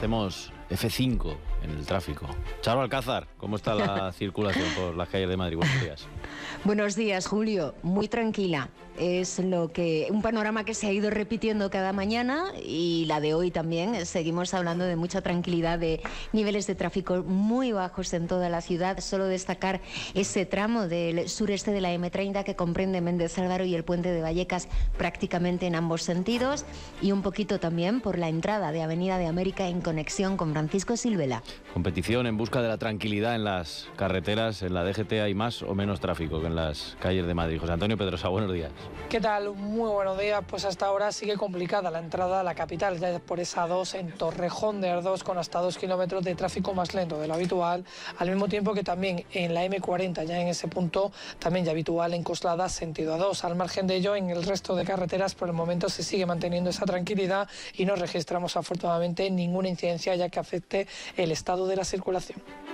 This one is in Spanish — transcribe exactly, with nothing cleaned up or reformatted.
hacemos efe cinco en el tráfico. Charo Alcázar, ¿cómo está la circulación por las calles de Madrid? Buenos días. Buenos días, Julio. Muy tranquila. Es lo que un panorama que se ha ido repitiendo cada mañana, y la de hoy también. Seguimos hablando de mucha tranquilidad, de niveles de tráfico muy bajos en toda la ciudad. Solo destacar ese tramo del sureste de la eme treinta que comprende Méndez Álvaro y el puente de Vallecas prácticamente en ambos sentidos, y un poquito también por la entrada de Avenida de América en conexión con Francisco Silvela. Competición en busca de la tranquilidad en las carreteras. En la de ge te hay más o menos tráfico que en las calles de Madrid. José Antonio Pedrosa, buenos días. ¿Qué tal? Muy buenos días. Pues hasta ahora sigue complicada la entrada a la capital, ya por esa dos en Torrejón de Ardoz, con hasta dos kilómetros de tráfico más lento de lo habitual, al mismo tiempo que también en la eme cuarenta, ya en ese punto también ya habitual en Coslada sentido a dos. Al margen de ello, en el resto de carreteras por el momento se sigue manteniendo esa tranquilidad y no registramos afortunadamente ninguna incidencia ya que afecte el estado de la circulación.